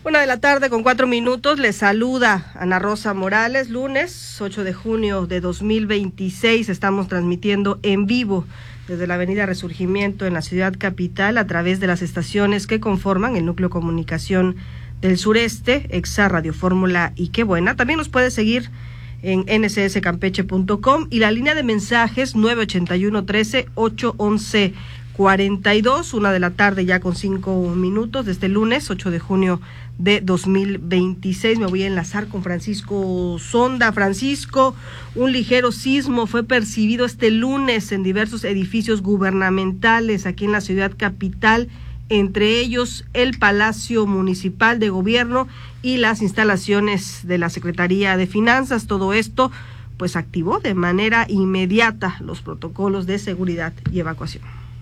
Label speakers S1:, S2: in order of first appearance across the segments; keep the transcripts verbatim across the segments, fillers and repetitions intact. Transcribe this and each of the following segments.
S1: Una de la tarde con cuatro minutos, les saluda Ana Rosa Morales, lunes ocho de junio de dos mil veintiséis, estamos transmitiendo en vivo desde la avenida Resurgimiento en la ciudad capital a través de las estaciones que conforman el núcleo comunicación del sureste, Exa, Radio Fórmula y Qué Buena. También nos puede seguir en ene ese ese campeche punto com y la línea de mensajes nueve ochenta y uno trece ocho once cuarenta y dos, una de la tarde ya con cinco minutos de este lunes ocho de junio de dos mil veintiséis. Me voy a enlazar con Francisco Sonda. Francisco, un ligero sismo fue percibido este lunes en diversos edificios gubernamentales aquí en la ciudad capital, entre ellos el Palacio Municipal de Gobierno y las instalaciones de la Secretaría de Finanzas. Todo esto pues activó de manera inmediata los protocolos de seguridad y evacuación.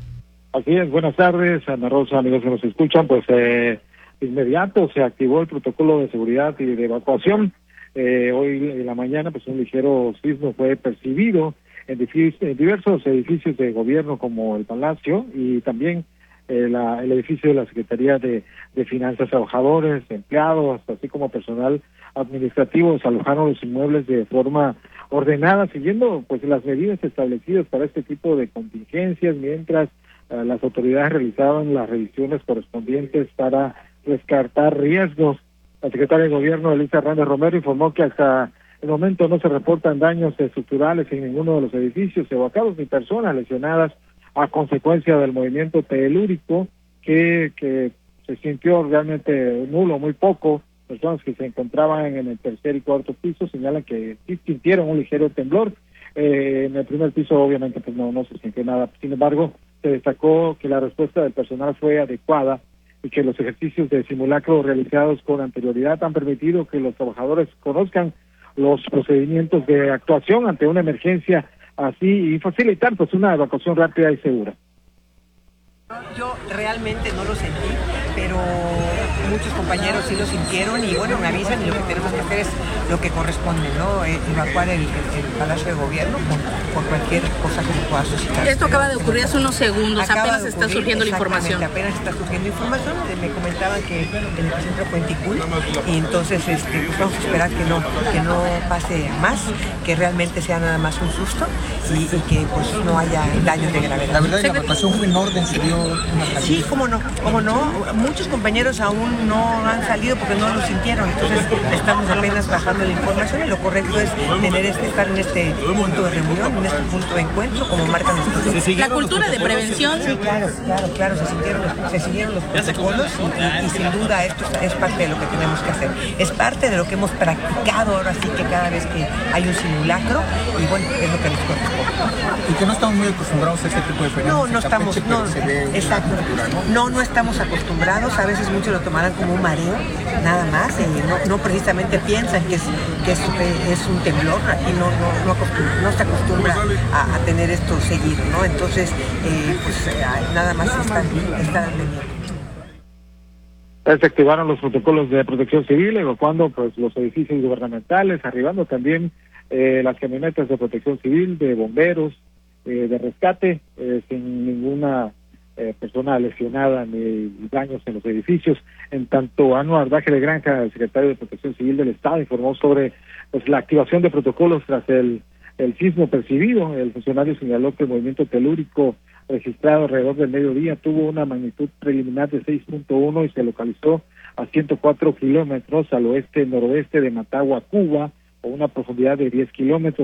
S2: Así es, buenas tardes, Ana Rosa, amigos que nos escuchan, pues eh, inmediato se activó el protocolo de seguridad y de evacuación. Eh, hoy en la mañana, pues un ligero sismo fue percibido en, en diversos edificios de gobierno como el Palacio y también eh, la, el edificio de la Secretaría de, de Finanzas. Trabajadores, empleados, así como personal administrativo, alojaron los inmuebles de forma ordenada, siguiendo pues las medidas establecidas para este tipo de contingencias, mientras las autoridades realizaban las revisiones correspondientes para descartar riesgos. La secretaria de Gobierno, Elisa Hernández Romero, informó que hasta el momento no se reportan daños estructurales en ninguno de los edificios evacuados ni personas lesionadas a consecuencia del movimiento telúrico que, que se sintió realmente nulo, muy poco. Personas que se encontraban en el tercer y cuarto piso señalan que sí sintieron un ligero temblor. Eh, en el primer piso obviamente pues no, no se sintió nada. Sin embargo, se destacó que la respuesta del personal fue adecuada y que los ejercicios de simulacro realizados con anterioridad han permitido que los trabajadores conozcan los procedimientos de actuación ante una emergencia así y facilitar pues una evacuación rápida y segura.
S3: Yo realmente no lo sentí, pero muchos compañeros sí lo sintieron y bueno, me avisan y lo que tenemos que hacer es lo que corresponde, ¿no? Eh, evacuar el, el, el Palacio de Gobierno por, por cualquier cosa que se pueda suscitar.
S4: Esto acaba de ocurrir hace unos segundos,
S3: acaba
S4: apenas
S3: ocurrir,
S4: está surgiendo la información.
S3: Apenas está surgiendo información, me comentaban que el epicentro fue en Ticul y entonces este, pues vamos a esperar que no, que no pase más, que realmente sea nada más un susto y, y que pues no haya daños de gravedad.
S5: La verdad, la evacuación fue en orden, se dio una salida.
S3: Sí, cómo no, cómo no, muchos compañeros aún no han salido porque no lo sintieron, entonces estamos apenas bajando la información y lo correcto es tener este, estar en este punto de reunión, en este punto de encuentro, como marcan los
S4: La cultura de prevención.
S3: Sí, claro, claro, claro, se siguieron los, se siguieron los protocolos y, y sin duda esto es parte de lo que tenemos que hacer, es parte de lo que hemos practicado ahora sí que cada vez que hay un simulacro y bueno, es lo que nos corresponde.
S5: Y que no estamos muy acostumbrados a este tipo de fenómenos.
S3: No, no estamos,
S5: Campeche,
S3: no,
S5: se ve
S3: exacto,
S5: cultura, ¿no?
S3: no, no estamos acostumbrados, a veces muchos lo tomarán como un mareo, nada más, y no, no precisamente piensan que es, que es, es un temblor, aquí no, no, no, acostum- no se acostumbra a, a tener esto seguido, ¿no? Entonces, eh, pues eh, nada más están, están teniendo.
S2: Se activaron los protocolos de protección civil, evacuando pues los edificios gubernamentales, arribando también eh, las camionetas de protección civil, de bomberos, eh, de rescate, eh, sin ninguna eh, persona lesionada ni daños en los edificios. En tanto, Anuar Ardaje de Granja, el secretario de Protección Civil del Estado, informó sobre pues la activación de protocolos tras el, el sismo percibido. El funcionario señaló que el movimiento telúrico registrado alrededor del mediodía tuvo una magnitud preliminar de seis punto uno y se localizó a ciento cuatro kilómetros al oeste-noroeste de Matagua, Cuba, con una profundidad de diez kilómetros.